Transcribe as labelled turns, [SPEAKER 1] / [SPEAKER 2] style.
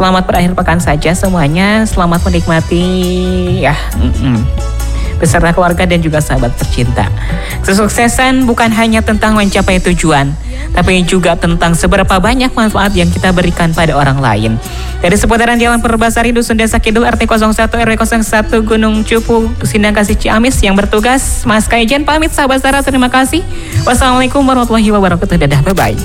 [SPEAKER 1] Selamat berakhir pekan saja semuanya. Selamat menikmati ya. Beserta keluarga dan juga sahabat tercinta. Kesuksesan bukan hanya tentang mencapai tujuan, tapi juga tentang seberapa banyak manfaat yang kita berikan pada orang lain. Dari seputaran Jalan Purbasari, Dusun Desa Kidul, RT 01 RW 01 Gunung Cupu, Sindang Kasih Ciamis yang bertugas Mas Kaijen pamit sahabat Sarah, terima kasih. Wassalamualaikum warahmatullahi wabarakatuh. Dadah, bye-bye.